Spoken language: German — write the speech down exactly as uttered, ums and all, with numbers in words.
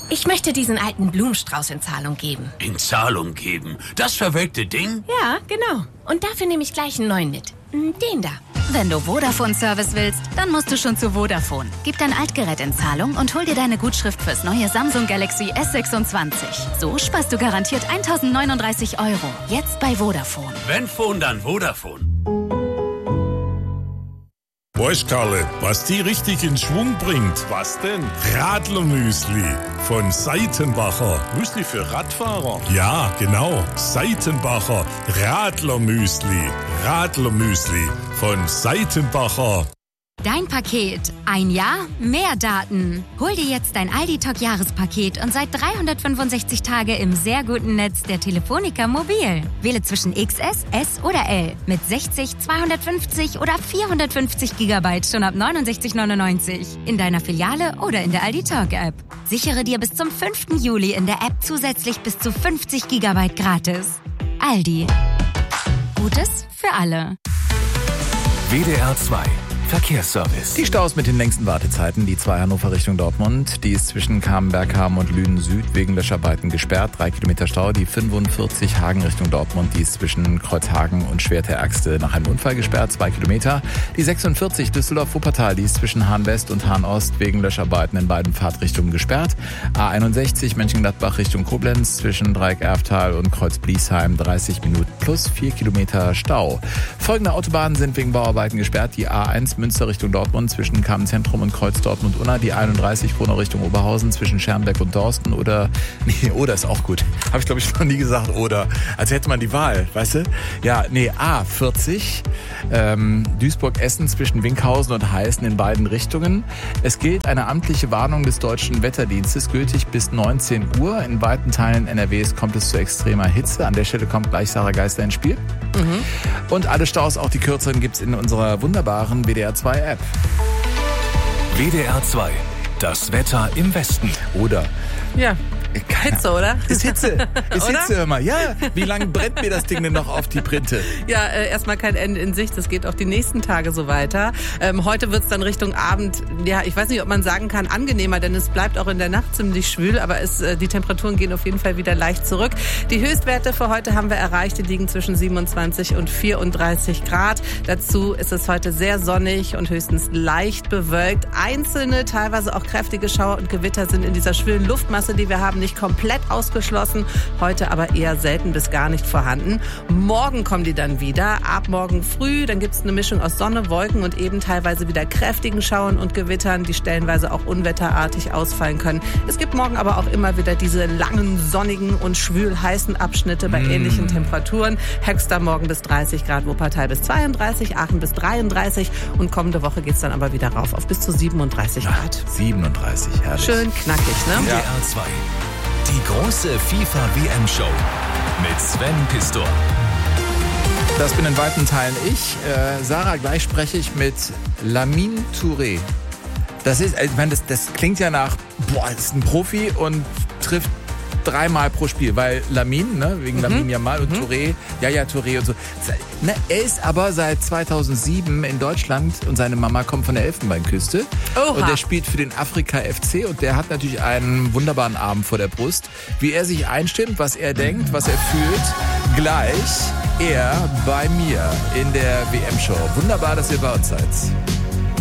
Ich möchte diesen alten Blumenstrauß in Zahlung geben. In Zahlung geben? Das verwelkte Ding? Ja, genau. Und dafür nehme ich gleich einen neuen mit. Den da. Wenn du Vodafone-Service willst, dann musst du schon zu Vodafone. Gib dein Altgerät in Zahlung und hol dir deine Gutschrift fürs neue Samsung Galaxy S sechsundzwanzig. So sparst du garantiert eintausendneununddreißig Euro. Jetzt bei Vodafone. Wenn Phone, dann Vodafone. Weißt, Karle, was die richtig in Schwung bringt? Was denn? Radlermüsli von Seitenbacher. Müsli für Radfahrer? Ja, genau. Seitenbacher Radlermüsli. Radlermüsli von Seitenbacher. Dein Paket. Ein Jahr, mehr Daten. Hol dir jetzt dein Aldi-Talk-Jahrespaket und seit dreihundertfünfundsechzig Tage im sehr guten Netz der Telefonica Mobil. Wähle zwischen X S, S oder L mit sechzig, zweihundertfünfzig oder vierhundertfünfzig Gigabyte schon ab neunundsechzig neunundneunzig in deiner Filiale oder in der Aldi-Talk-App. Sichere dir bis zum fünften Juli in der App zusätzlich bis zu fünfzig Gigabyte gratis. Aldi. Gutes für alle. W D R zwei Verkehrsservice. Die Staus mit den längsten Wartezeiten, die zwei Hannover Richtung Dortmund, die ist zwischen Kamenberghamen und Lünen Süd wegen Löscharbeiten gesperrt, drei Kilometer Stau. Die fünfundvierzig Hagen Richtung Dortmund, die ist zwischen Kreuzhagen und Schwerte-Ergste nach einem Unfall gesperrt, zwei Kilometer. Die sechsundvierzig Düsseldorf-Wuppertal, die ist zwischen Hahn-West und Hahn-Ost wegen Löscharbeiten in beiden Fahrtrichtungen gesperrt. A einundsechzig Mönchengladbach Richtung Koblenz zwischen Dreieck-Erftal und Kreuz-Bliesheim, dreißig Minuten plus vier Kilometer Stau. Folgende Autobahnen sind wegen Bauarbeiten gesperrt, die A eins Münster Richtung Dortmund zwischen Kamen-Zentrum und Kreuz Dortmund-Unna, die einunddreißig Frohnau Richtung Oberhausen zwischen Schermbeck und Dorsten oder, nee, oder ist auch gut. Habe ich glaube ich noch nie gesagt, oder. Als hätte man die Wahl, weißt du? Ja, nee, A vierzig, ähm, Duisburg-Essen zwischen Winkhausen und Heißen in beiden Richtungen. Es gilt eine amtliche Warnung des Deutschen Wetterdienstes, gültig bis neunzehn Uhr. In weiten Teilen N R Ws kommt es zu extremer Hitze. An der Stelle kommt gleich Sarah Geister ins Spiel. Mhm. Und alle Staus, auch die kürzeren, gibt's in unserer wunderbaren W D R zwei App. W D R zwei, das Wetter im Westen. Oder? Ja. Hitze, oder? Ist Hitze. Ist Hitze, hör mal. Ja, wie lange brennt mir das Ding denn noch auf die Printe? Ja, äh, erstmal kein Ende in Sicht. Das geht auch die nächsten Tage so weiter. Ähm, heute wird's dann Richtung Abend, ja, ich weiß nicht, ob man sagen kann, angenehmer, denn es bleibt auch in der Nacht ziemlich schwül, aber es, äh, die Temperaturen gehen auf jeden Fall wieder leicht zurück. Die Höchstwerte für heute haben wir erreicht. Die liegen zwischen siebenundzwanzig und vierunddreißig Grad. Dazu ist es heute sehr sonnig und höchstens leicht bewölkt. Einzelne, teilweise auch kräftige Schauer und Gewitter sind in dieser schwülen Luftmasse, die wir haben, nicht komplett ausgeschlossen, heute aber eher selten bis gar nicht vorhanden. Morgen kommen die dann wieder, ab morgen früh, dann gibt es eine Mischung aus Sonne, Wolken und eben teilweise wieder kräftigen Schauern und Gewittern, die stellenweise auch unwetterartig ausfallen können. Es gibt morgen aber auch immer wieder diese langen, sonnigen und schwül heißen Abschnitte bei mm. ähnlichen Temperaturen. Höchster morgen bis dreißig Grad, Wuppertal bis zweiunddreißig, Aachen bis dreiunddreißig und kommende Woche geht es dann aber wieder rauf auf bis zu siebenunddreißig Grad. Ach, siebenunddreißig, herrlich. Schön knackig, ne? W D R zwei. Die große FIFA-W M-Show mit Sven Pistor. Das bin in weiten Teilen ich. Äh, Sarah, gleich spreche ich mit Lamine Touré. Das ist, ich meine, das, das klingt ja nach, boah, das ist ein Profi und trifft dreimal pro Spiel, weil Lamine, ne, wegen mhm. Lamine Yamal und mhm. Touré, ja, ja, Touré und so. Ne, er ist aber seit zweitausendsieben in Deutschland und seine Mama kommt von der Elfenbeinküste. Oha. Und der spielt für den Afrika F C und der hat natürlich einen wunderbaren Abend vor der Brust. Wie er sich einstimmt, was er denkt, was er fühlt, gleich er bei mir in der W M-Show. Wunderbar, dass ihr bei uns seid.